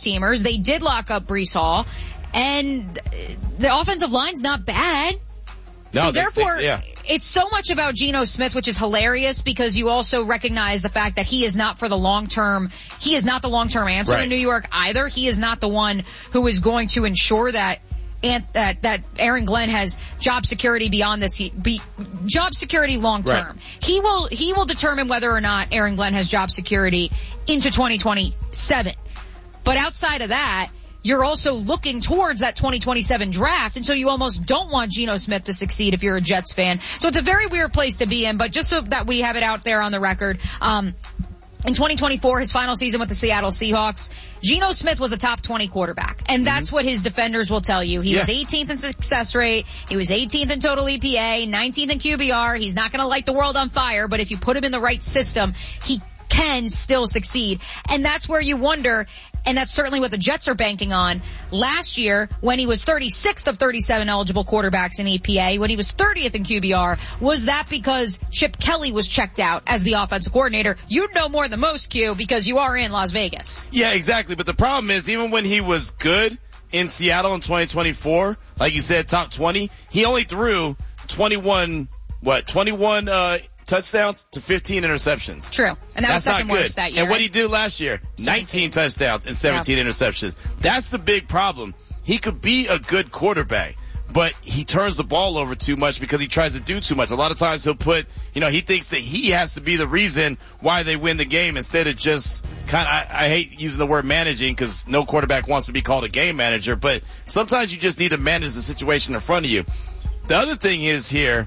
teamers. They did lock up Breece Hall, and the offensive line's not bad. No, so therefore, it's so much about Geno Smith, which is hilarious because you also recognize the fact that he is not for the long term. He is not the long term answer in New York either. He is not the one who is going to ensure that Aaron Glenn has job security beyond this, job security long term. Right. He will determine whether or not Aaron Glenn has job security into 2027. But outside of that, you're also looking towards that 2027 draft, and so you almost don't want Geno Smith to succeed if you're a Jets fan. So it's a very weird place to be in, but just so that we have it out there on the record, in 2024, his final season with the Seattle Seahawks, Geno Smith was a top 20 quarterback. And that's what his defenders will tell you. He was 18th in success rate. He was 18th in total EPA, 19th in QBR. He's not going to light the world on fire, but if you put him in the right system, he can still succeed. And that's where you wonder, and that's certainly what the Jets are banking on. Last year, when he was 36th of 37 eligible quarterbacks in EPA, when he was 30th in QBR, was that because Chip Kelly was checked out as the offensive coordinator? You'd know more than most, Q, because you are in Las Vegas. Yeah, exactly. But the problem is, even when he was good in Seattle in 2024, like you said, top 20, he only threw 21 touchdowns to 15 interceptions. True. And that was second worst that year. And what he did last year, 19 touchdowns and 17 interceptions. That's the big problem. He could be a good quarterback, but he turns the ball over too much because he tries to do too much. A lot of times he'll put, he thinks that he has to be the reason why they win the game instead of just I hate using the word managing because no quarterback wants to be called a game manager, but sometimes you just need to manage the situation in front of you. The other thing is here,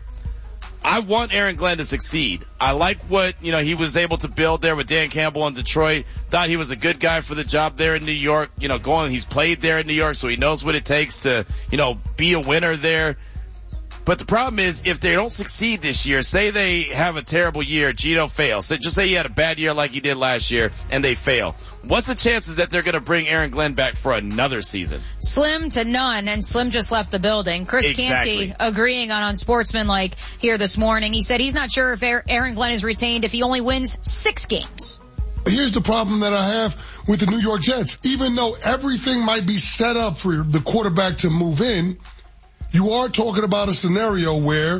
I want Aaron Glenn to succeed. I like what, he was able to build there with Dan Campbell in Detroit. Thought he was a good guy for the job there in New York. He's played there in New York, so he knows what it takes to, be a winner there. But the problem is, if they don't succeed this year, say they have a terrible year, Geno fails. Just say he had a bad year like he did last year, and they fail. What's the chances that they're going to bring Aaron Glenn back for another season? Slim to none, and Slim just left the building. Chris Canty agreeing on Sportsmanlike here this morning. He said he's not sure if Aaron Glenn is retained if he only wins 6 games. Here's the problem that I have with the New York Jets. Even though everything might be set up for the quarterback to move in, you are talking about a scenario where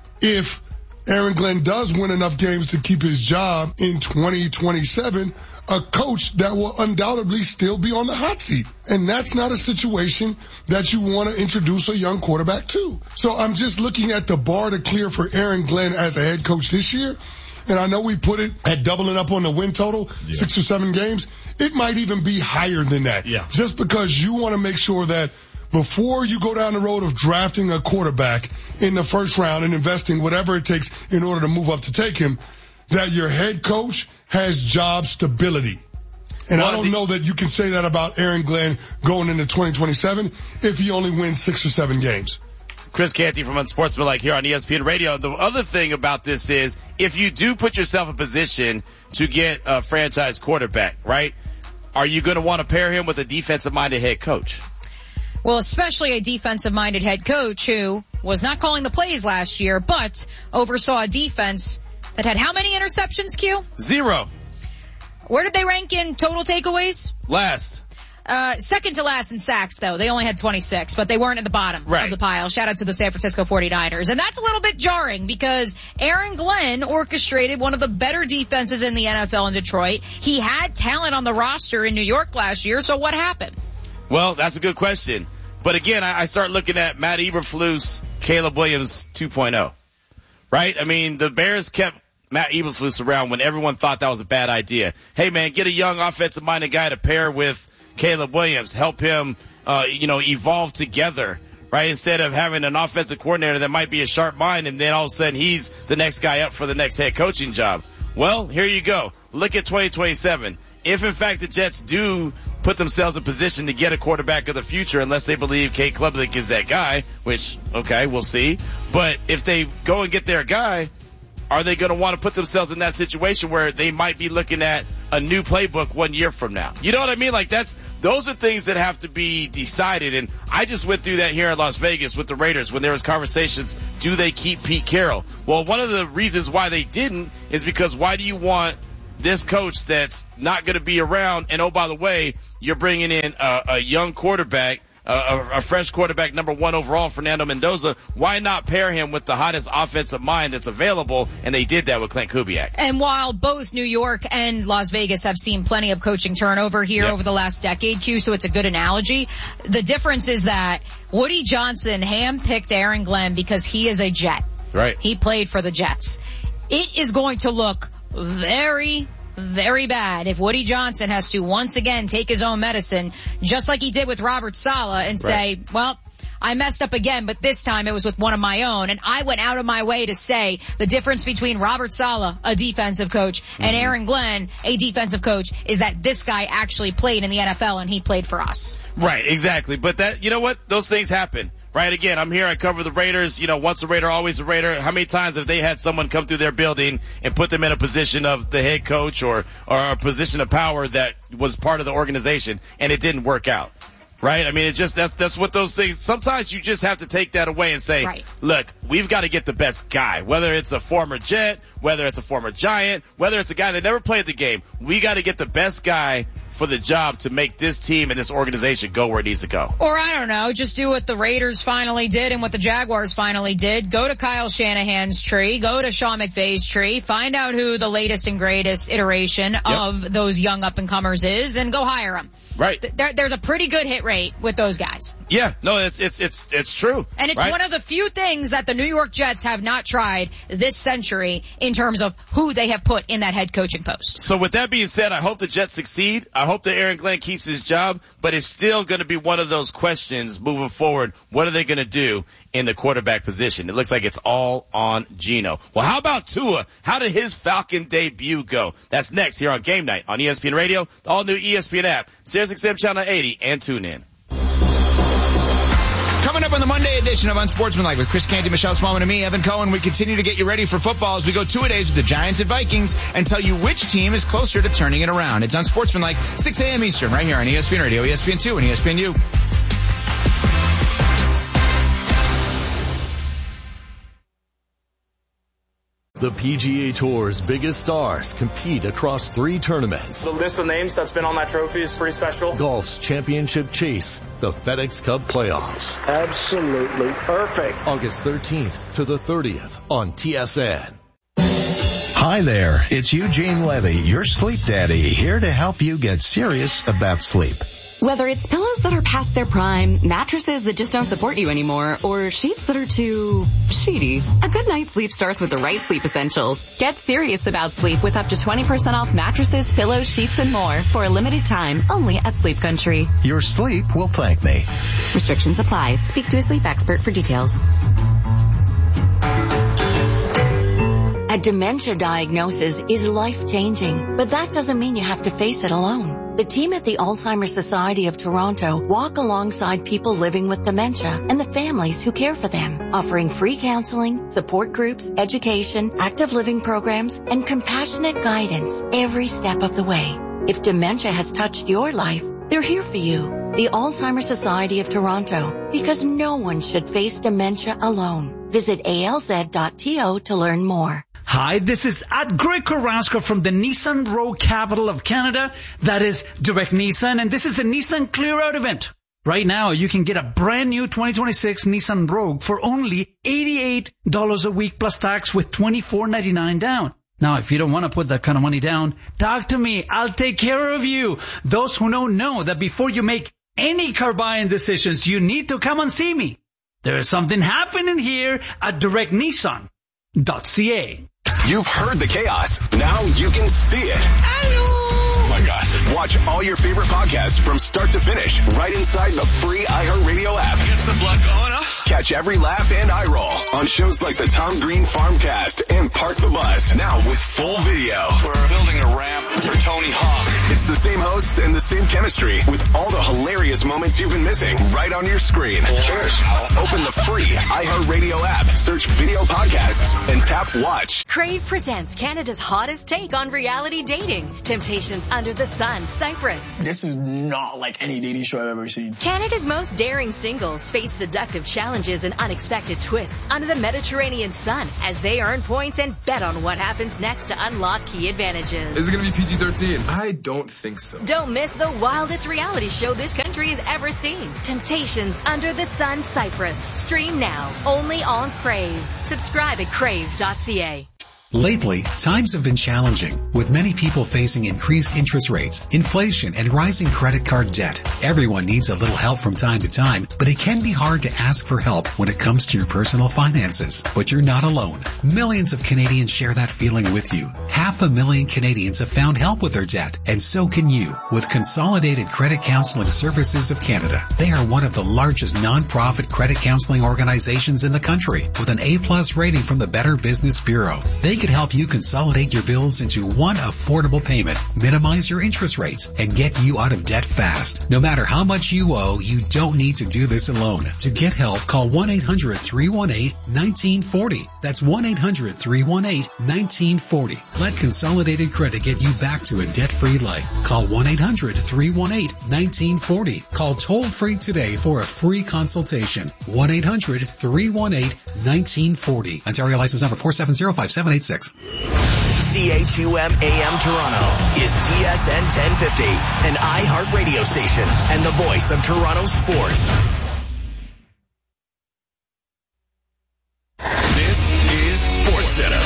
if Aaron Glenn does win enough games to keep his job in 2027, a coach that will undoubtedly still be on the hot seat. And that's not a situation that you want to introduce a young quarterback to. So I'm just looking at the bar to clear for Aaron Glenn as a head coach this year. And I know we put it at doubling up on the win total, 6 or 7 games. It might even be higher than that. Yeah. Just because you want to make sure that before you go down the road of drafting a quarterback in the first round and investing whatever it takes in order to move up to take him, that your head coach has job stability. And I don't know that you can say that about Aaron Glenn going into 2027 if he only wins 6 or 7 games. Chris Canty from Unsportsmanlike here on ESPN Radio. The other thing about this is if you do put yourself in position to get a franchise quarterback, right, are you going to want to pair him with a defensive-minded head coach? Well, especially a defensive-minded head coach who was not calling the plays last year, but oversaw a defense that had how many interceptions, Q? 0. Where did they rank in total takeaways? Last. Second to last in sacks, though. They only had 26, but they weren't at the bottom of the pile. Shout out to the San Francisco 49ers. And that's a little bit jarring because Aaron Glenn orchestrated one of the better defenses in the NFL in Detroit. He had talent on the roster in New York last year, so what happened? Well, that's a good question. But again, I start looking at Matt Eberflus, Caleb Williams 2.0. Right? I mean, the Bears kept Matt Eberflus around when everyone thought that was a bad idea. Hey man, get a young offensive-minded guy to pair with Caleb Williams. Help him, evolve together. Right? Instead of having an offensive coordinator that might be a sharp mind and then all of a sudden he's the next guy up for the next head coaching job. Well, here you go. Look at 2027. If in fact the Jets do put themselves in position to get a quarterback of the future, unless they believe Kate Klubnik is that guy, which, okay, we'll see. But if they go and get their guy, are they going to want to put themselves in that situation where they might be looking at a new playbook 1 year from now? You know what I mean? Like those are things that have to be decided. And I just went through that here in Las Vegas with the Raiders when there was conversations, do they keep Pete Carroll? Well, one of the reasons why they didn't is because why do you want this coach that's not going to be around. And, oh, by the way, you're bringing in a young quarterback, a fresh quarterback, number 1 overall, Fernando Mendoza. Why not pair him with the hottest offensive mind that's available? And they did that with Clint Kubiak. And while both New York and Las Vegas have seen plenty of coaching turnover here over the last decade, Q, so it's a good analogy, the difference is that Woody Johnson handpicked Aaron Glenn because he is a Jet. Right. He played for the Jets. It is going to look very, very bad if Woody Johnson has to once again take his own medicine, just like he did with Robert Saleh, and say, well, I messed up again, but this time it was with one of my own. And I went out of my way to say the difference between Robert Saleh, a defensive coach, and Aaron Glenn, a defensive coach, is that this guy actually played in the NFL and he played for us. Right, exactly. But that, you know what? Those things happen. Right, again, I'm here, I cover the Raiders, once a Raider, always a Raider. How many times have they had someone come through their building and put them in a position of the head coach or a position of power that was part of the organization and it didn't work out? Right? I mean, it just, that's what those things, sometimes you just have to take that away and say, look, we've got to get the best guy, whether it's a former Jet, whether it's a former Giant, whether it's a guy that never played the game. We got to get the best guy for the job to make this team and this organization go where it needs to go. Or I don't know, just do what the Raiders finally did and what the Jaguars finally did. Go to Kyle Shanahan's tree, go to Sean McVay's tree, find out who the latest and greatest iteration of those young up-and-comers is, and go hire them. Right. There's a pretty good hit rate with those guys. Yeah, no, it's true. And it's one of the few things that the New York Jets have not tried this century in terms of who they have put in that head coaching post. So with that being said, I hope the Jets succeed. I hope that Aaron Glenn keeps his job, but it's still going to be one of those questions moving forward. What are they going to do in the quarterback position? It looks like it's all on Geno. Well, how about Tua? How did his Falcon debut go? That's next here on Game Night on ESPN Radio, the all-new ESPN app, SiriusXM Channel 80, and tune in. Coming up on the Monday edition of Unsportsmanlike with Chris Canty, Michelle Smallman, and me, Evan Cohen, we continue to get you ready for football as we go 2-a-days with the Giants and Vikings and tell you which team is closer to turning it around. It's Unsportsmanlike, 6 a.m. Eastern, right here on ESPN Radio, ESPN2, and ESPNU. The PGA Tour's biggest stars compete across 3 tournaments. The list of names that's been on that trophy is pretty special. Golf's championship chase, the FedEx Cup playoffs. Absolutely perfect. August 13th to the 30th on TSN. Hi there, it's Eugene Levy, your sleep daddy, here to help you get serious about sleep. Whether it's pillows that are past their prime, mattresses that just don't support you anymore, or sheets that are too sheety, a good night's sleep starts with the right sleep essentials. Get serious about sleep with up to 20% off mattresses, pillows, sheets, and more for a limited time only at Sleep Country. Your sleep will thank me. Restrictions apply. Speak to a sleep expert for details. A dementia diagnosis is life-changing, but that doesn't mean you have to face it alone. The team at the Alzheimer's Society of Toronto walk alongside people living with dementia and the families who care for them, offering free counseling, support groups, education, active living programs, and compassionate guidance every step of the way. If dementia has touched your life, they're here for you. The Alzheimer's Society of Toronto, because no one should face dementia alone. Visit alz.to to learn more. Hi, this is Greg Carrasco from the Nissan Rogue capital of Canada. That is Direct Nissan, and this is the Nissan Clear Out event. Right now, you can get a brand new 2026 Nissan Rogue for only $88 a week plus tax with $24.99 down. Now, if you don't want to put that kind of money down, talk to me. I'll take care of you. Those who know that before you make any car buying decisions, you need to come and see me. There is something happening here at directnissan.ca. You've heard the chaos. Now you can see it. Oh my gosh. Watch all your favorite podcasts from start to finish right inside the free iHeartRadio app. Gets the blood going, huh? Catch every laugh and eye roll on shows like the Tom Green Farmcast and Park the Bus. Now with full video. We're building a ramp for Tony Hawk. It's the same hosts and the same chemistry with all the hilarious moments you've been missing right on your screen. Cheers. Open the free iHeartRadio app, search video podcasts, and tap watch. Crave presents Canada's hottest take on reality dating. Temptations Under the Sun. Sun, Cyprus. This is not like any dating show I've ever seen. Canada's most daring singles face seductive challenges and unexpected twists under the Mediterranean sun as they earn points and bet on what happens next to unlock key advantages. Is it going to be PG-13? I don't think so. Don't miss the wildest reality show this country has ever seen. Temptations Under the Sun, Cyprus. Stream now, only on Crave. Subscribe at crave.ca. Lately, times have been challenging, with many people facing increased interest rates, inflation, and rising credit card debt. Everyone needs a little help from time to time, but it can be hard to ask for help when it comes to your personal finances. But you're not alone. Millions of Canadians share that feeling with you. 500,000 Canadians have found help with their debt, and so can you with Consolidated Credit Counseling Services of Canada. They are one of the largest non-profit credit counseling organizations in the country, with an A+ rating from the Better Business Bureau. They can help you consolidate your bills into one affordable payment, minimize your interest rates, and get you out of debt fast. No matter how much you owe, you don't need to do this alone. To get help, call 1-800-318-1940. That's 1-800-318-1940. Let Consolidated Credit get you back to a debt-free life. Call 1-800-318-1940. Call toll-free today for a free consultation. 1-800-318-1940. Ontario license number 4705786. CHUM AM Toronto is TSN 1050, an iHeart radio station and the voice of Toronto sports. This is SportsCenter.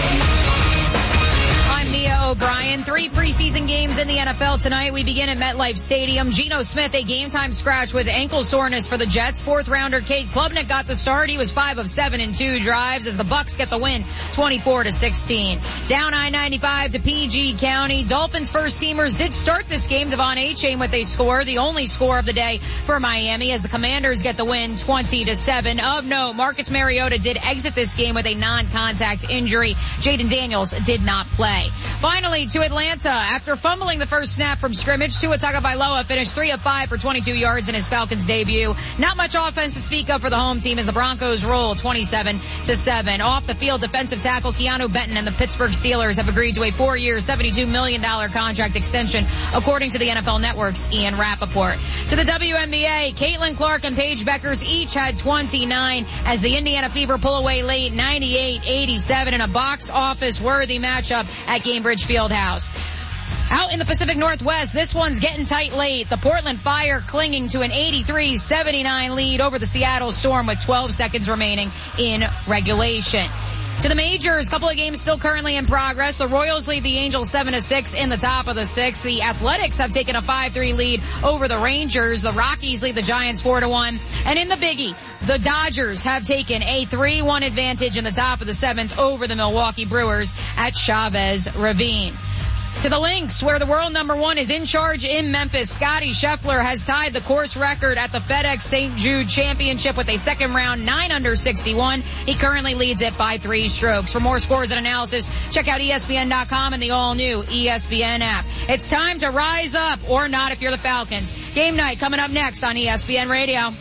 I'm Mia O'Brien. 3 preseason games in the NFL tonight. We begin at MetLife Stadium. Geno Smith, a game-time scratch with ankle soreness for the Jets. 4th-rounder Cade Klubnik got the start. He was 5 of 7 in 2 drives as the Bucs get the win 24-16. Down I-95 to PG County. Dolphins first-teamers did start this game. Devon Achane with a score, the only score of the day for Miami, as the Commanders get the win 20-7. Of note, Marcus Mariota did exit this game with a non-contact injury. Jaden Daniels did not play. Finally, to Atlanta. After fumbling the first snap from scrimmage, Tua Tagovailoa finished 3 of 5 for 22 yards in his Falcons debut. Not much offense to speak of for the home team as the Broncos roll 27-7. Off the field, defensive tackle Keanu Benton and the Pittsburgh Steelers have agreed to a 4-year, $72 million contract extension, according to the NFL Network's Ian Rappaport. To the WNBA, Caitlin Clark and Paige Beckers each had 29 as the Indiana Fever pull away late 98-87 in a box office worthy matchup at Gainbridge Fieldhouse. Out in the Pacific Northwest, this one's getting tight late. The Portland Fire clinging to an 83-79 lead over the Seattle Storm with 12 seconds remaining in regulation. To the majors, a couple of games still currently in progress. The Royals lead the Angels 7-6 in the top of the 6th. The Athletics have taken a 5-3 lead over the Rangers. The Rockies lead the Giants 4-1. And in the biggie, the Dodgers have taken a 3-1 advantage in the top of the 7th over the Milwaukee Brewers at Chavez Ravine. To the Lynx, where the world number 1 is in charge in Memphis. Scotty Scheffler has tied the course record at the FedEx St. Jude Championship with a second round 9 under 61. He currently leads it by 3 strokes. For more scores and analysis, check out ESPN.com and the all-new ESPN app. It's time to rise up, or not if you're the Falcons. Game night coming up next on ESPN Radio.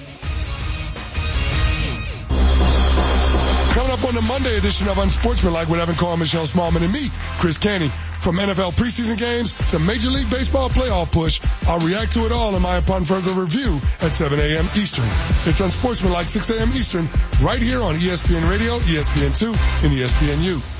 Coming up on the Monday edition of Unsportsmanlike with Evan Cohen, Michelle Smallman, and me, Chris Canty. From NFL preseason games to Major League Baseball playoff push, I'll react to it all in my upon further review at 7 a.m. Eastern. It's Unsportsmanlike 6 a.m. Eastern, right here on ESPN Radio, ESPN2, and ESPNU.